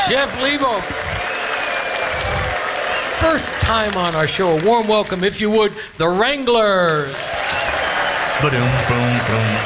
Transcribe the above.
Jeff Lebo. First time on our show. A warm welcome, if you would, the Wranglers. Ba-dum, boom, boom.